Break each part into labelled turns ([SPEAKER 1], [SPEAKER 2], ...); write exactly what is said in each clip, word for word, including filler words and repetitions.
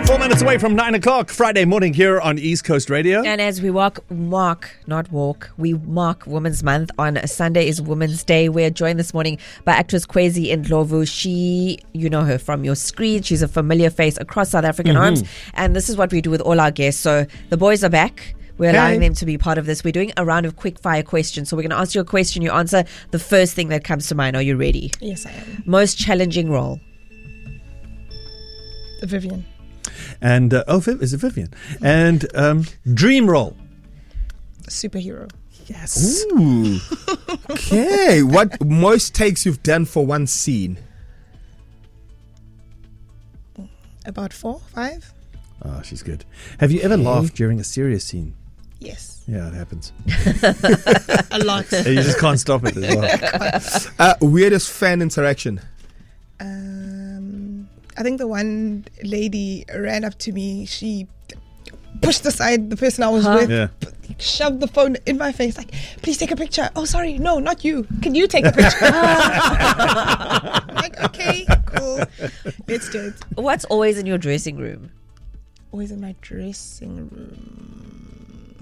[SPEAKER 1] Four minutes away from nine o'clock, Friday morning here on East Coast Radio.
[SPEAKER 2] And as we walk, mark, not walk, we mark Women's Month. On Sunday is Women's Day. We're joined this morning by actress Kwezi Ndlovu. She, you know her from your screen. She's a familiar face across South African mm-hmm. arms. And this is what we do with all our guests. So the boys are back. We're hey. allowing them to be part of this. We're doing a round of quick fire questions. So we're going to ask you a question. You answer the first thing that comes to mind. Are you ready?
[SPEAKER 3] Yes, I am.
[SPEAKER 2] Most challenging role?
[SPEAKER 3] Vivian.
[SPEAKER 1] And, uh, oh, is it Vivian? And um, dream role?
[SPEAKER 3] Superhero.
[SPEAKER 4] Yes. Ooh. Okay. What most takes you've done for one scene?
[SPEAKER 3] About four, five.
[SPEAKER 1] Oh, she's good. Have you ever okay. laughed during a serious scene?
[SPEAKER 3] Yes.
[SPEAKER 1] Yeah, it happens.
[SPEAKER 3] A lot.
[SPEAKER 1] You just can't stop it as well.
[SPEAKER 4] uh, weirdest fan interaction?
[SPEAKER 3] Um, I think the one lady ran up to me. She pushed aside the person I was huh? with,
[SPEAKER 1] yeah.
[SPEAKER 3] shoved the phone in my face, like, please take a picture. Oh, sorry. No, not you. Can you take a picture? Like, okay, cool. Let's do it.
[SPEAKER 2] What's always in your dressing room?
[SPEAKER 3] Always in my dressing room.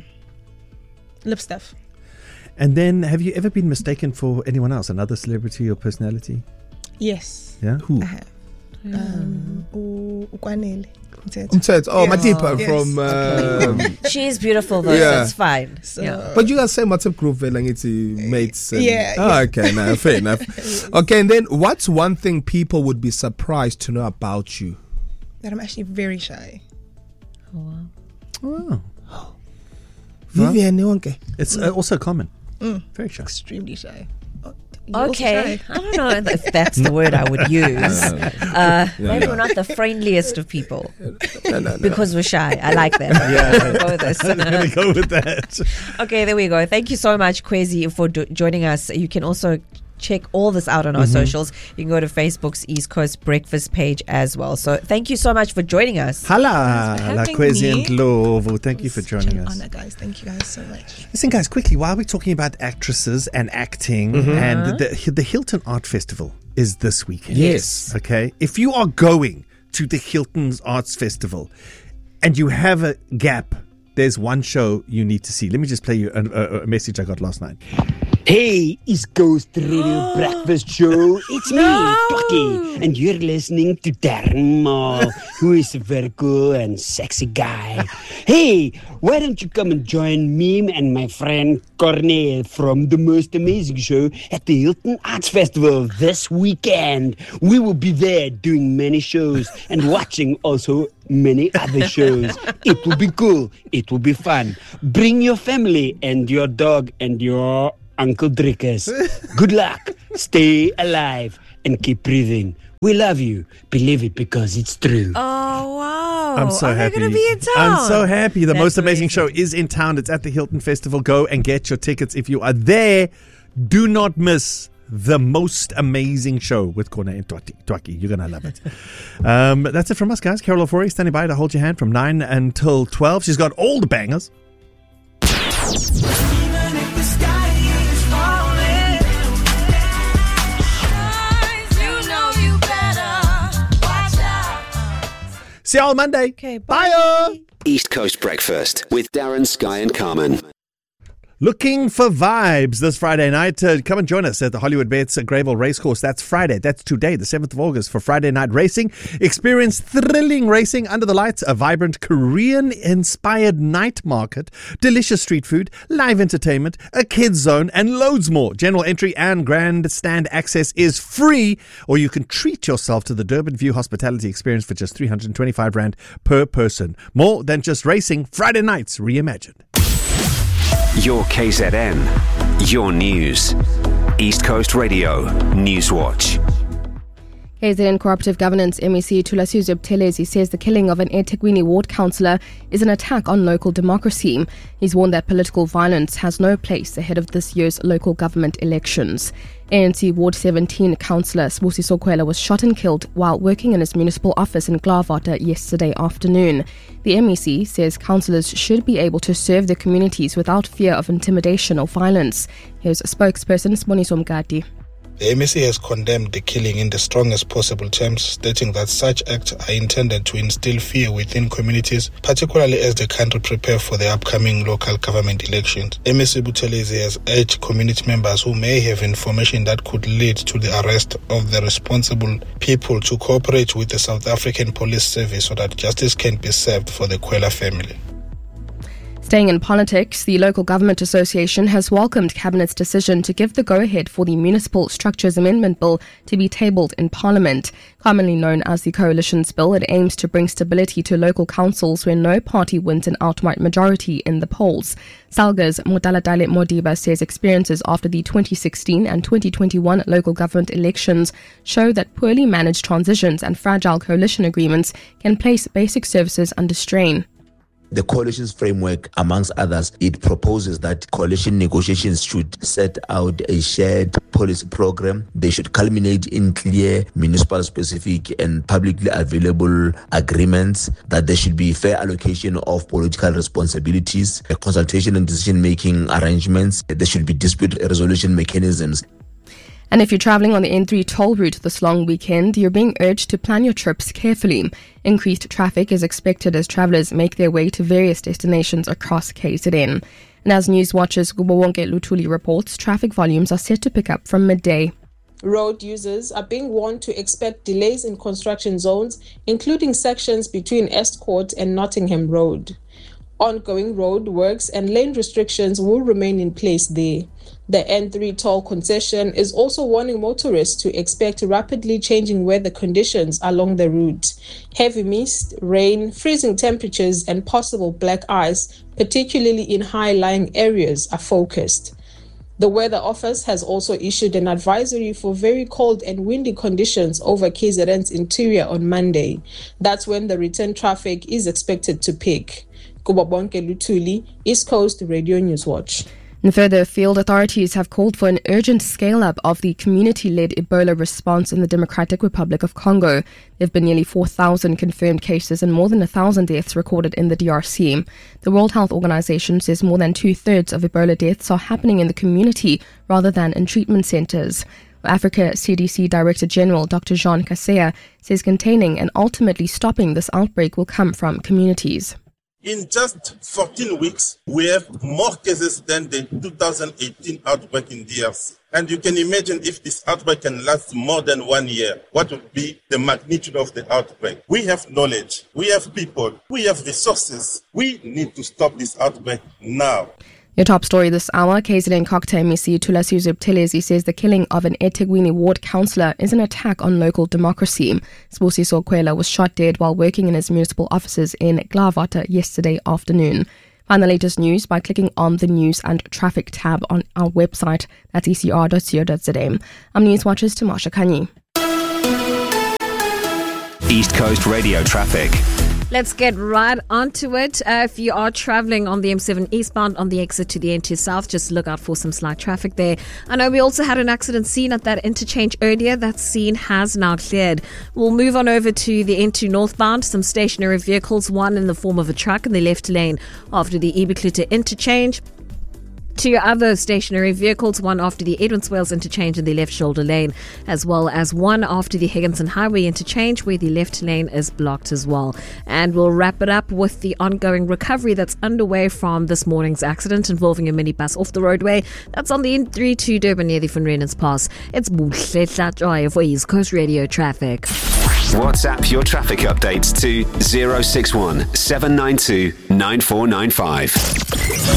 [SPEAKER 3] Lip stuff.
[SPEAKER 1] And then, have you ever been mistaken for anyone else, another celebrity or personality?
[SPEAKER 3] Yes.
[SPEAKER 1] Yeah? Who?
[SPEAKER 3] I have. Mm. Um, Ukwanele.
[SPEAKER 4] Umthetho. Oh, yes. Madipa yes. from. Um,
[SPEAKER 2] okay. She's beautiful though, yeah. so it's fine. So,
[SPEAKER 4] yeah. But you guys say WhatsApp group like it's mates. And,
[SPEAKER 3] yeah.
[SPEAKER 4] Oh, yeah. Okay, no, fair enough. Yes. Okay, and then what's one thing people would be surprised to know about you?
[SPEAKER 3] That I'm actually very shy.
[SPEAKER 2] Oh, wow.
[SPEAKER 1] Oh.
[SPEAKER 4] Vivian Nwonke.
[SPEAKER 1] It's uh, also common.
[SPEAKER 3] Mm.
[SPEAKER 1] Very shy.
[SPEAKER 3] Extremely shy.
[SPEAKER 2] Okay, I don't know if that's the word I would use. Uh, no, maybe no. we're not the friendliest of people
[SPEAKER 4] no, no, no.
[SPEAKER 2] because we're shy. I like that.
[SPEAKER 1] Yeah,
[SPEAKER 2] go with this.
[SPEAKER 1] I'm going to go with that.
[SPEAKER 2] Okay, there we go. Thank you so much, Kwezi, for do- joining us. You can also check all this out on our mm-hmm. socials. You can go to Facebook's East Coast Breakfast page as well. So thank you so much for joining us.
[SPEAKER 1] Hala, la Kwezi Ndlovu. Thank you for joining us.
[SPEAKER 3] Honor, guys. Thank you guys so much.
[SPEAKER 1] Listen, guys, quickly, while we're talking about actresses and acting, mm-hmm. and the, the Hilton Art Festival is this weekend.
[SPEAKER 4] Yes.
[SPEAKER 1] Okay. If you are going to the Hilton's Arts Festival and you have a gap, there's one show you need to see. Let me just play you a, a, a message I got last night.
[SPEAKER 5] Hey, East Coast Radio Breakfast Show. It's me, Twaki, and you're listening to Darren Mall, who is a very cool and sexy guy. Hey, why don't you come and join me and my friend Cornel from the most amazing show at the Hilton Arts Festival this weekend. We will be there doing many shows and watching also many other shows. It will be cool. It will be fun. Bring your family and your dog and your Uncle Drickers. Good luck. Stay alive and keep breathing. We love you. Believe it because it's true.
[SPEAKER 2] Oh, wow.
[SPEAKER 1] I'm so
[SPEAKER 2] Are
[SPEAKER 1] happy.
[SPEAKER 2] Are going to be in town?
[SPEAKER 1] I'm so happy. The
[SPEAKER 2] That's
[SPEAKER 1] most amazing
[SPEAKER 2] amazing.
[SPEAKER 1] show is in town. It's at the Hilton Festival. Go and get your tickets if you are there. Do not miss the most amazing show with Cornel and Twaki. You're going to love it. um, that's it from us, guys. Carol Ofori standing by to hold your hand from nine until twelve. She's got all the bangers. See you all Monday.
[SPEAKER 2] Okay, bye.
[SPEAKER 1] Bye.
[SPEAKER 6] East Coast Breakfast with Darren, Sky and Carmen.
[SPEAKER 1] Looking for vibes this Friday night. Uh, come and join us at the Hollywood Bets Greyville Racecourse. That's Friday. That's today, the seventh of August, for Friday night racing. Experience thrilling racing under the lights, a vibrant Korean-inspired night market, delicious street food, live entertainment, a kids zone, and loads more. General entry and grandstand access is free, or you can treat yourself to the Durban View hospitality experience for just three hundred twenty-five rand per person. More than just racing, Friday nights reimagined.
[SPEAKER 6] Your K Z N, your news. East Coast Radio, Newswatch.
[SPEAKER 7] K Z N Cooperative Governance M E C Thulasizwe Buthelezi says the killing of an eThekwini ward councillor is an attack on local democracy. He's warned that political violence has no place ahead of this year's local government elections. A N C Ward seventeen councillor Sibusiso Kwela was shot and killed while working in his municipal office in Klaarwater yesterday afternoon. The M E C says councillors should be able to serve their communities without fear of intimidation or violence. Here's spokesperson Siboniso Mgadi.
[SPEAKER 8] The M A C has condemned the killing in the strongest possible terms, stating that such acts are intended to instill fear within communities, particularly as the country prepares for the upcoming local government elections. M A C Buthelezi has urged community members who may have information that could lead to the arrest of the responsible people to cooperate with the South African Police Service so that justice can be served for the Kwela family.
[SPEAKER 7] Staying in politics, the Local Government Association has welcomed Cabinet's decision to give the go-ahead for the Municipal Structures Amendment Bill to be tabled in Parliament. Commonly known as the Coalition's Bill, it aims to bring stability to local councils where no party wins an outright majority in the polls. Salga's Motalatale Modiba says experiences after the twenty sixteen and twenty twenty-one local government elections show that poorly managed transitions and fragile coalition agreements can place basic services under strain.
[SPEAKER 9] The coalition's framework, amongst others, it proposes that coalition negotiations should set out a shared policy program. They should culminate in clear municipal specific and publicly available agreements, that there should be fair allocation of political responsibilities, a consultation and decision-making arrangements. There should be dispute resolution mechanisms.
[SPEAKER 7] And if you're travelling on the N three toll route this long weekend, you're being urged to plan your trips carefully. Increased traffic is expected as travellers make their way to various destinations across K Z N. And as Newswatch's Gubawonke Lutuli reports, traffic volumes are set to pick up from midday.
[SPEAKER 10] Road users are being warned to expect delays in construction zones, including sections between Estcourt and Nottingham Road. Ongoing road works and lane restrictions will remain in place there. The N three toll concession is also warning motorists to expect rapidly changing weather conditions along the route. Heavy mist, rain, freezing temperatures, and possible black ice, particularly in high-lying areas, are focused. The Weather Office has also issued an advisory for very cold and windy conditions over K Z N's interior on Monday. That's when the return traffic is expected to peak. Kubabonke Lutuli, East Coast Radio News Watch.
[SPEAKER 7] And further afield, authorities have called for an urgent scale-up of the community-led Ebola response in the Democratic Republic of Congo. There have been nearly four thousand confirmed cases and more than one thousand deaths recorded in the D R C. The World Health Organization says more than two-thirds of Ebola deaths are happening in the community rather than in treatment centers. Africa C D C Director General Doctor Jean Kaseya says containing and ultimately stopping this outbreak will come from communities.
[SPEAKER 11] In just fourteen weeks, we have more cases than the two thousand eighteen outbreak in D R C. And you can imagine if this outbreak can last more than one year, what would be the magnitude of the outbreak? We have knowledge, we have people, we have resources. We need to stop this outbreak now.
[SPEAKER 7] Your top story this hour, K Z N Cocktail M E C Thulasizwe Buthelezi says the killing of an eThekwini ward councillor is an attack on local democracy. Sibusiso Kwela was shot dead while working in his municipal offices in Glavata yesterday afternoon. Find the latest news by clicking on the News and Traffic tab on our website. That's e c r dot co dot z a. I'm Newswatch's Tamasha Kanyi.
[SPEAKER 6] East Coast Radio Traffic.
[SPEAKER 2] Let's get right onto it. Uh, if you are traveling on the M seven eastbound on the exit to the N two south, just look out for some slight traffic there. I know we also had an accident scene at that interchange earlier. That scene has now cleared. We'll move on over to the N two northbound. Some stationary vehicles, one in the form of a truck in the left lane after the Ibiklute interchange. Two other stationary vehicles, one after the Edwin Swales interchange in the left shoulder lane, as well as one after the Higginson Highway interchange where the left lane is blocked as well. And we'll wrap it up with the ongoing recovery that's underway from this morning's accident involving a minibus off the roadway. That's on the N three to Durban near the Van Rynens Pass. It's Buhle Joy for East Coast Radio Traffic.
[SPEAKER 6] WhatsApp your traffic updates to zero six one seven nine two nine four nine five.